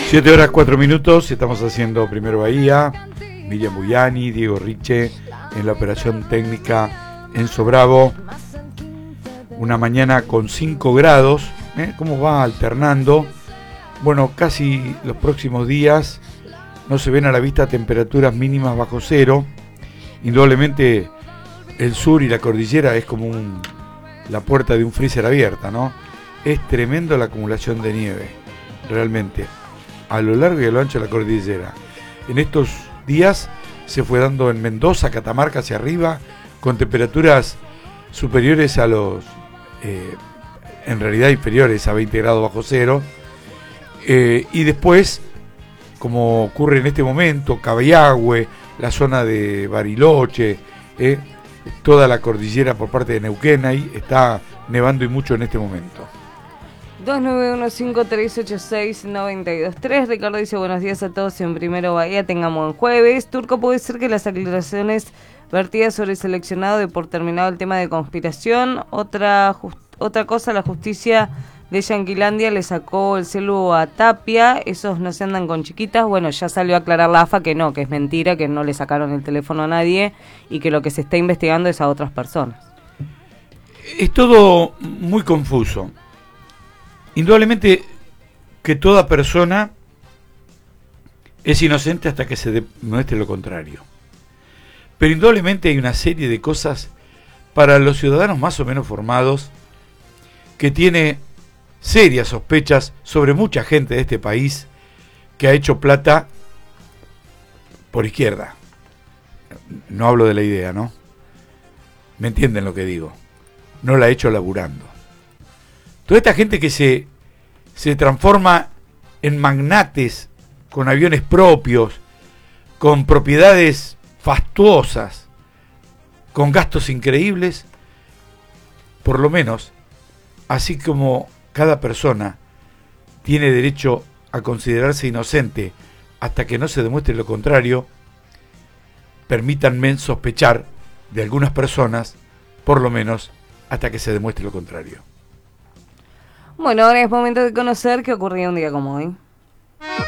7 horas 4 minutos, estamos haciendo Primero Bahía, Miriam Buyani, Diego Riche en la operación técnica, Enzo Bravo. Una mañana con 5 grados, ¿cómo va alternando? Bueno, casi los próximos días no se ven a la vista temperaturas mínimas bajo cero. Indudablemente el sur y la cordillera es como la puerta de un freezer abierta, ¿no? Es tremendo la acumulación de nieve, realmente, a lo largo y a lo ancho de la cordillera. En estos días se fue dando en Mendoza, Catamarca hacia arriba, con temperaturas superiores a los, en realidad inferiores a 20 grados bajo cero. Y después, como ocurre en este momento, Caballagüe, la zona de Bariloche, toda la cordillera por parte de Neuquén, ahí está nevando y mucho en este momento. 2915-386-923. Ricardo dice: buenos días a todos en Primero Bahía, tengan buen jueves. Turco, ¿puede ser que las aclaraciones vertidas sobre el seleccionado de por terminado el tema de conspiración? Otra cosa, la justicia de Yanquilandia le sacó el celu a Tapia, esos no se andan con chiquitas. Bueno, ya salió a aclarar la AFA que no, que es mentira, que no le sacaron el teléfono a nadie y que lo que se está investigando es a otras personas. Es todo muy confuso. Indudablemente que toda persona es inocente hasta que se demuestre lo contrario. Pero indudablemente hay una serie de cosas para los ciudadanos más o menos formados que tiene serias sospechas sobre mucha gente de este país que ha hecho plata por izquierda. No hablo de la idea, ¿no? ¿Me entienden lo que digo? No la ha hecho laburando. Toda esta gente que se transforma en magnates con aviones propios, con propiedades fastuosas, con gastos increíbles, por lo menos, así como cada persona tiene derecho a considerarse inocente hasta que no se demuestre lo contrario, permítanme sospechar de algunas personas, por lo menos hasta que se demuestre lo contrario. Bueno, ahora es momento de conocer qué ocurrió un día como hoy.